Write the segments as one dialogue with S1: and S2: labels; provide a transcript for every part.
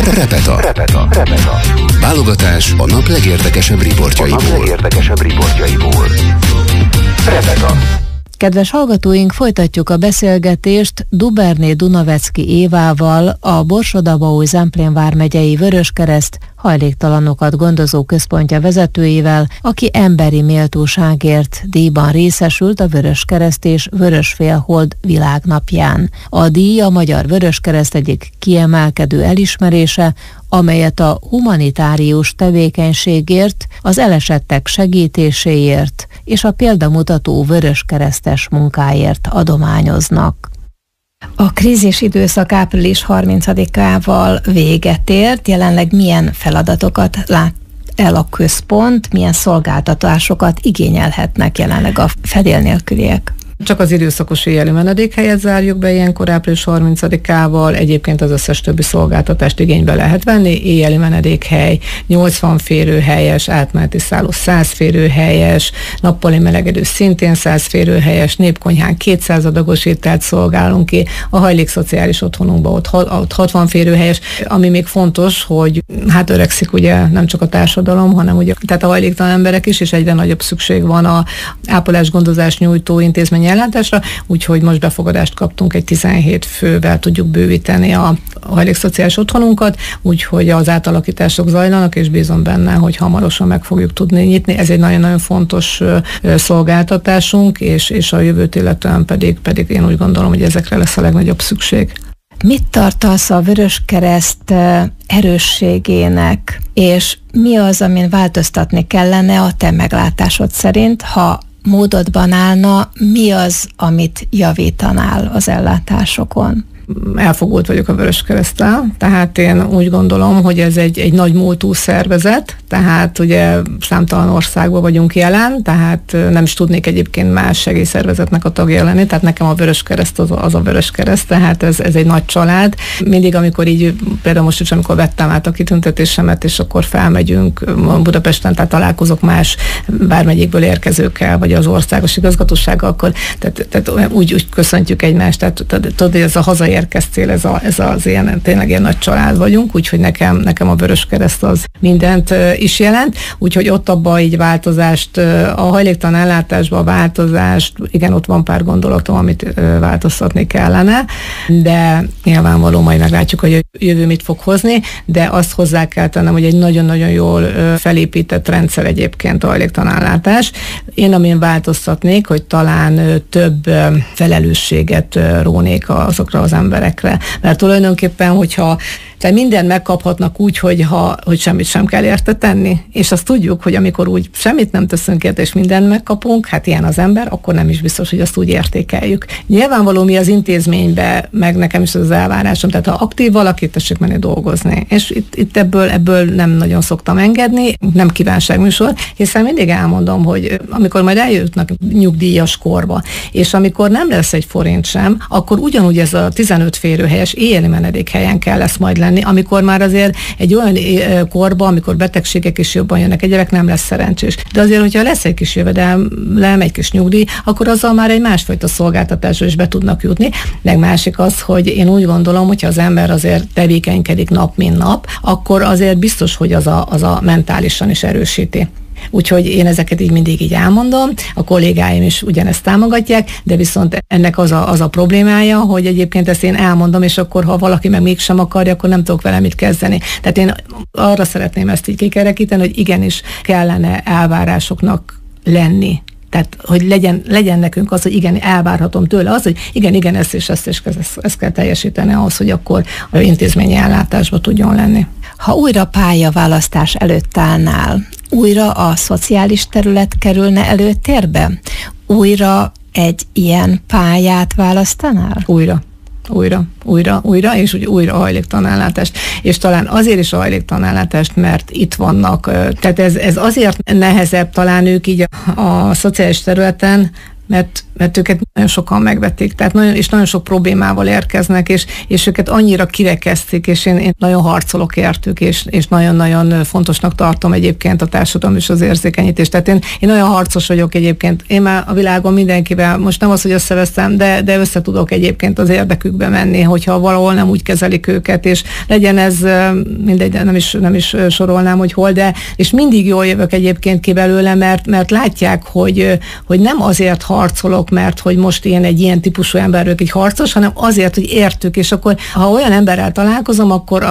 S1: Repeta. Válogatás a nap legérdekesebb riportjaiból. Repeta.
S2: Kedves hallgatóink, folytatjuk a beszélgetést Duberné Dunavecki Évával, a Borsod-Abaúj-Zemplén vármegyei Vöröskereszt hajléktalanokat gondozó központja vezetőjével, aki emberi méltóságért díjban részesült a Vöröskereszt és Vörösfélhold világnapján. A díj a Magyar Vöröskereszt egyik kiemelkedő elismerése, amelyet a humanitárius tevékenységért, az elesettek segítéséért és a példamutató vöröskeresztes munkáért adományoznak. A krízis időszak április 30-ával véget ért, jelenleg milyen feladatokat lát el a központ, milyen szolgáltatásokat igényelhetnek jelenleg a fedél nélküliek?
S3: Csak az időszakos éjjeli menedékhelyet zárjuk be ilyenkor április 30-ával, egyébként az összes többi szolgáltatást igénybe lehet venni, éjjeli menedékhely, 80 férőhelyes, átmeneti szálló 100 férőhelyes, nappali melegedő szintén 100 férőhelyes, népkonyhán 200 adagos ételt szolgálunk ki, a hajlékszociális otthonunkban ott 60 férőhelyes, ami még fontos, hogy hát öregszik ugye nem csak a társadalom, hanem ugye tehát a hajléktalan emberek is, és egyre nagyobb szükség van a ápolás-gondozás nyújtó intézmény ellátásra, úgyhogy most befogadást kaptunk, egy 17 fővel tudjuk bővíteni a hajlékszociális otthonunkat, úgyhogy az átalakítások zajlanak, és bízom benne, hogy hamarosan meg fogjuk tudni nyitni. Ez egy nagyon-nagyon fontos szolgáltatásunk, és a jövőt illetően pedig én úgy gondolom, hogy ezekre lesz a legnagyobb szükség.
S2: Mit tartasz a Vöröskereszt erősségének, és mi az, amin változtatni kellene a te meglátásod szerint, ha módodban állna, mi az, amit javítanál az ellátásokon?
S3: Elfogult vagyok a Vöröskereszttel, tehát én úgy gondolom, hogy ez egy nagy múltú szervezet, tehát ugye számtalan országban vagyunk jelen, tehát nem is tudnék egyébként más segélyszervezetnek a tagja lenni, tehát nekem a Vöröskereszt az a Vöröskereszt, tehát ez egy nagy család. Mindig, amikor így, például most is, amikor vettem át a kitüntetésemet, és akkor felmegyünk Budapesten, tehát találkozok más vármegyékből érkezőkkel, vagy az országos igazgatósággal, akkor tehát úgy köszöntjük egymást, tehát tudod, ez a hazaérkeztél, ez az ilyen, tényleg ilyen nagy család vagyunk, úgyhogy nekem a Vöröskereszt az mindent is jelent, úgyhogy ott abban így változást, a hajléktalan ellátásban változást, igen, ott van pár gondolatom, amit változtatni kellene, de nyilvánvaló majd meglátjuk, hogy a jövő mit fog hozni, de azt hozzá kell tennem, hogy egy nagyon-nagyon jól felépített rendszer egyébként a hajléktalan ellátás. Én amin változtatnék, hogy talán több felelősséget rónék azokra az emberekre. Mert tulajdonképpen, hogyha mindent megkaphatnak úgy, hogy semmit sem kell érte tenni, és azt tudjuk, hogy amikor úgy semmit nem teszünk érte, és mindent megkapunk, hát ilyen az ember, akkor nem is biztos, hogy azt úgy értékeljük. Nyilvánvaló mi az intézménybe, meg nekem is az elvárásom, tehát ha aktív valaki, tessék menni dolgozni. És itt ebből nem nagyon szoktam engedni, nem kívánságműsor, hiszen mindig elmondom, hogy amikor majd eljutnak nyugdíjas korba, és amikor nem lesz egy forint sem, akkor ugyanúgy ez a 15 férőhelyes éjjeli menedékhelyen kell lesz majd lenni, amikor már azért egy olyan korban, amikor betegségek is jobban jönnek, egyébként nem lesz szerencsés. De azért, hogyha lesz egy kis jövedelem, egy kis nyugdíj, akkor azzal már egy másfajta szolgáltatásra is be tudnak jutni. Meg másik az, hogy én úgy gondolom, hogyha az ember azért tevékenykedik nap, mint nap, akkor azért biztos, hogy az a mentálisan is erősíti. Úgyhogy én ezeket így mindig így elmondom, a kollégáim is ugyanezt támogatják, de viszont ennek az a problémája, hogy egyébként ezt én elmondom, és akkor ha valaki meg mégsem akarja, akkor nem tudok vele mit kezdeni. Tehát én arra szeretném ezt így kikerekíteni, hogy igenis kellene elvárásoknak lenni. Tehát, hogy legyen nekünk az, hogy igen, elvárhatom tőle az, hogy igen, ezt kell teljesíteni ahhoz, hogy akkor intézményi ellátásba tudjon lenni.
S2: Ha újra pályaválasztás előtt állnál, újra a szociális terület kerülne előtérbe? Újra egy ilyen pályát választanál? Újra, és úgy újra a hajléktalan ellátást. És talán azért is a hajléktalan ellátást, mert itt vannak, tehát ez azért nehezebb talán ők így a szociális területen,
S3: mert őket nagyon sokan megvetik, tehát nagyon sok problémával érkeznek, és őket annyira kirekesztik, és én nagyon harcolok értük, és nagyon-nagyon fontosnak tartom egyébként a társadalom és az érzékenyítést. Tehát én olyan harcos vagyok egyébként. Én már a világon mindenkivel, most nem az, hogy összeveszem, de össze tudok egyébként az érdekükbe menni, hogyha valahol nem úgy kezelik őket, és legyen ez, mindegy, nem is sorolnám, hogy hol, de és mindig jól jövök egyébként ki belőle, mert látják, hogy nem azért harcolok, mert hogy most én egy ilyen típusú ember vagyok, egy harcos, hanem azért, hogy értük, és akkor ha olyan emberrel találkozom,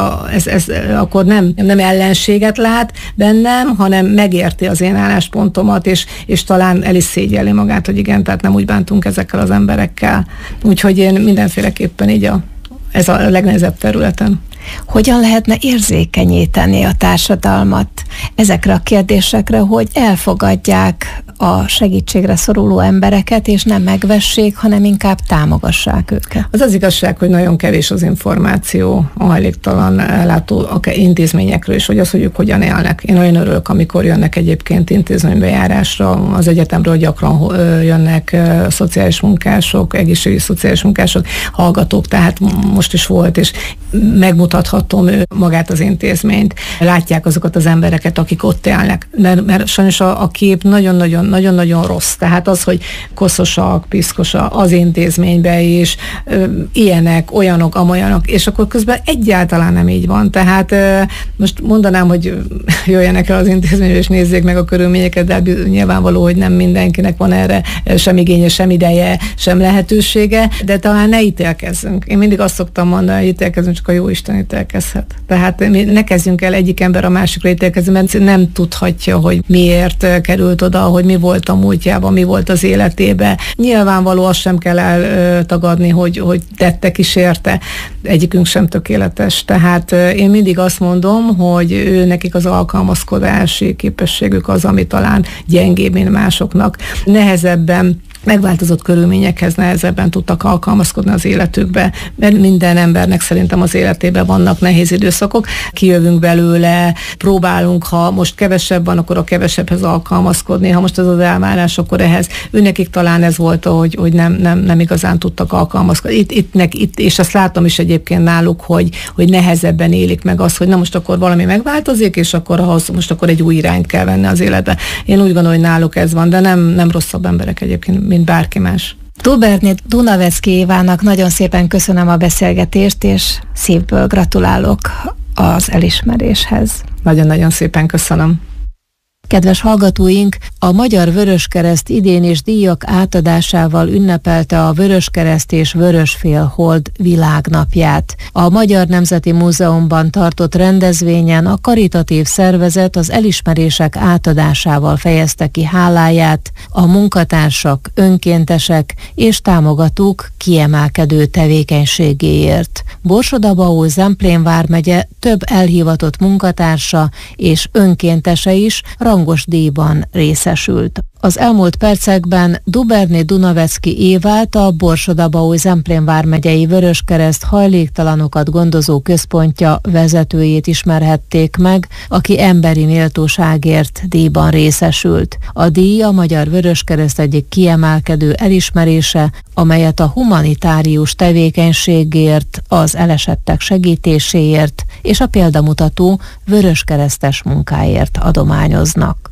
S3: akkor nem ellenséget lát bennem, hanem megérti az én álláspontomat, és talán el is szégyelli magát, hogy igen, tehát nem úgy bántunk ezekkel az emberekkel. Úgyhogy én mindenféleképpen így ez a legnehezebb területen.
S2: Hogyan lehetne érzékenyíteni a társadalmat ezekre a kérdésekre, hogy elfogadják a segítségre szoruló embereket, és nem megvessék, hanem inkább támogassák őket?
S3: Az igazság, hogy nagyon kevés az információ a hajléktalan ellátó intézményekről, és hogy ők hogyan élnek. Én olyan örülök, amikor jönnek egyébként intézménybejárásra, az egyetemről gyakran jönnek szociális munkások, egészségügyi szociális munkások, hallgatók, tehát most is volt, és megmutathatom magát az intézményt. Látják azokat az embereket, akik ott élnek. Mert sajnos a kép nagyon-nagyon rossz. Tehát az, hogy koszosak, piszkosak az intézményben is, ilyenek, olyanok, amolyanok, és akkor közben egyáltalán nem így van. Tehát most mondanám, hogy jöjjenek el az intézménybe, és nézzék meg a körülményeket, de nyilvánvaló, hogy nem mindenkinek van erre sem igénye, sem ideje, sem lehetősége, de talán ne ítélkezzünk. Én mindig azt szoktam mondani, hogy ítélkezzünk, csak a Jóisten ítélkezhet. Tehát ne kezdjünk el egyik ember a másikra ítélkezni, mert nem tudhatja, hogy miért került oda, hogy mi volt a múltjában, mi volt az életében. Nyilvánvaló, azt sem kell eltagadni, hogy tettek is érte. Egyikünk sem tökéletes. Tehát én mindig azt mondom, hogy nekik az alkalmazkodási képességük az, ami talán gyengébb, mint másoknak. Nehezebben megváltozott körülményekhez nehezebben tudtak alkalmazkodni az életükbe, mert minden embernek szerintem az életében vannak nehéz időszakok, kijövünk belőle, próbálunk, ha most kevesebb van, akkor a kevesebbhez alkalmazkodni, ha most ez az elvárás, akkor ehhez. Őnekik talán ez volt, hogy nem igazán tudtak alkalmazkodni. Itt, és azt látom is egyébként náluk, hogy nehezebben élik meg azt, hogy na most akkor valami megváltozik, és akkor ahhoz most akkor egy új irányt kell venni az életbe. Én úgy gondolom, hogy náluk ez van, de nem rosszabb emberek egyébként, mint bárki más.
S2: Dubernay Dunavecki Évának nagyon szépen köszönöm a beszélgetést, és szívből gratulálok az elismeréshez.
S3: Nagyon-nagyon szépen köszönöm.
S2: Kedves hallgatóink, a Magyar Vöröskereszt idén is díjak átadásával ünnepelte a Vöröskereszt és Vörösfélhold világnapját. A Magyar Nemzeti Múzeumban tartott rendezvényen a karitatív szervezet az elismerések átadásával fejezte ki háláját a munkatársak, önkéntesek és támogatók kiemelkedő tevékenységéért. Borsod-Abaúj-Zemplén vármegye több elhivatott munkatársa és önkéntese is rangos díjban részesült. Az elmúlt percekben Dubernay Dunavecki Évát, a Borsod-Abaúj-Zemplén vármegyei Vöröskereszt hajléktalanokat gondozó központja vezetőjét ismerhették meg, aki emberi méltóságért díjban részesült. A díj a Magyar Vöröskereszt egyik kiemelkedő elismerése, amelyet a humanitárius tevékenységért, az elesettek segítéséért és a példamutató vöröskeresztes munkáért adományoznak.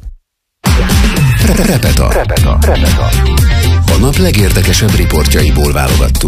S1: Repeta. A nap legérdekesebb riportjaiból válogattunk.